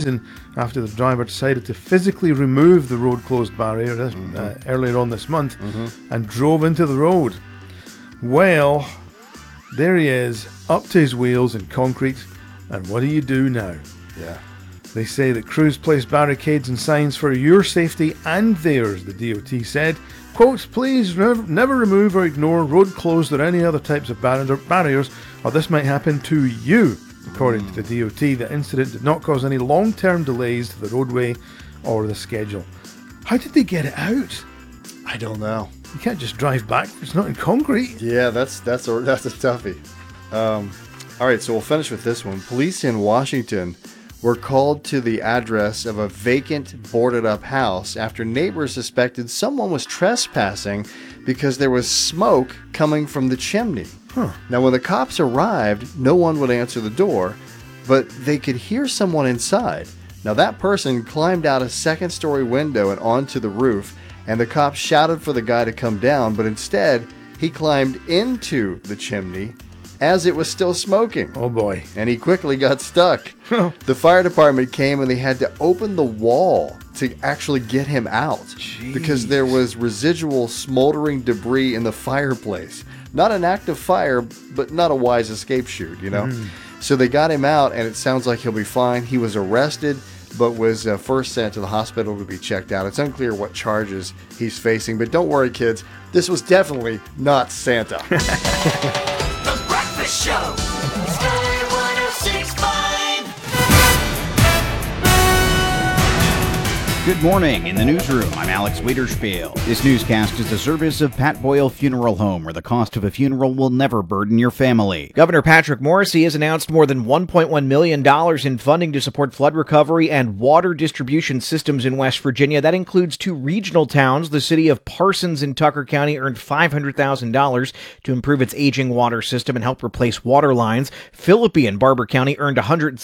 reason after the driver decided to physically remove the road closed barrier earlier on this month and drove into the road. Well, there he is, up to his wheels in concrete, and what do you do now? Yeah. They say that crews place barricades and signs for your safety and theirs, the DOT said. Quote, please never remove or ignore road closed or any other types of barriers, or this might happen to you. According to the DOT, the incident did not cause any long-term delays to the roadway or the schedule. How did they get it out? I don't know. You can't just drive back. It's not in concrete. Yeah, that's a toughie. All right, so we'll finish with this one. Police in Washington were called to the address of a vacant, boarded-up house after neighbors suspected someone was trespassing because there was smoke coming from the chimney. Now, when the cops arrived, no one would answer the door, but they could hear someone inside. Now, that person climbed out a second-story window and onto the roof, and the cops shouted for the guy to come down, but instead, he climbed into the chimney as it was still smoking. Oh boy. And he quickly got stuck. The fire department came and they had to open the wall to actually get him out. Jeez. Because there was residual smoldering debris in the fireplace. Not an active fire, but not a wise escape chute, you know? So they got him out, and it sounds like he'll be fine. He was arrested, but was first sent to the hospital to be checked out. It's unclear what charges he's facing, but don't worry, kids. This was definitely not Santa. The Breakfast Show. Sky 106.5. Good morning. In the newsroom, I'm Alex Wiederspiel. This newscast is the service of Pat Boyle Funeral Home, where the cost of a funeral will never burden your family. Governor Patrick Morrisey has announced more than $1.1 million in funding to support flood recovery and water distribution systems in West Virginia. That includes 2 regional towns. The city of Parsons in Tucker County earned $500,000 to improve its aging water system and help replace water lines. Philippi in Barber County earned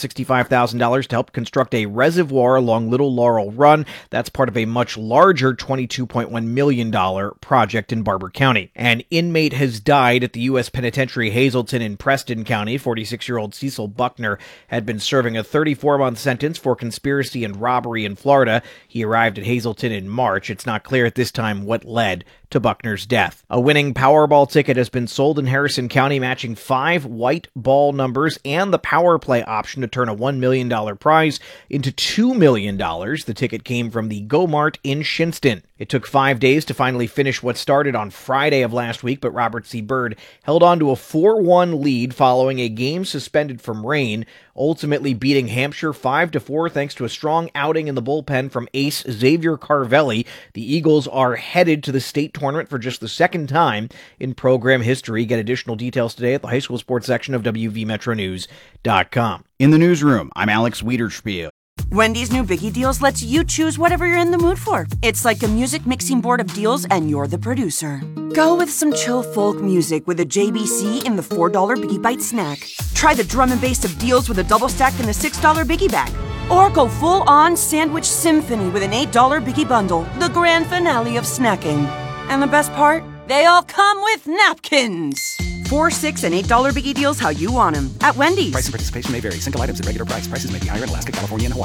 $165,000 to help construct a reservoir along Little Laurel Run. That's part of a much larger $22.1 million project in Barber County. An inmate has died at the U.S. Penitentiary Hazleton in Preston County. 46-year-old Cecil Buckner had been serving a 34-month sentence for conspiracy and robbery in Florida. He arrived at Hazleton in March. It's not clear at this time what led to Buckner's death. A winning Powerball ticket has been sold in Harrison County, matching 5 white ball numbers and the power play option to turn a $1 million prize into $2 million. The ticket came from the Go Mart in Shinston. It took 5 days to finally finish what started on Friday of last week, but Robert C. Byrd held on to a 4-1 lead following a game suspended from rain, ultimately beating Hampshire 5-4 thanks to a strong outing in the bullpen from ace Xavier Carvelli. The Eagles are headed to the state tournament for just the second time in program history. Get additional details today at the high school sports section of WVMetroNews.com. In the newsroom, I'm Alex Wiederspiel. Wendy's new Biggie Deals lets you choose whatever you're in the mood for. It's like a music mixing board of deals, and you're the producer. Go with some chill folk music with a JBC in the $4 Biggie Bite snack. Try the drum and bass of deals with a double stack in the $6 Biggie Bag. Or go full-on sandwich symphony with an $8 Biggie Bundle, the grand finale of snacking. And the best part? They all come with napkins. $4, $6, and $8 Biggie Deals how you want them at Wendy's. Price and participation may vary. Single items at regular price. Prices may be higher in Alaska, California, and Hawaii.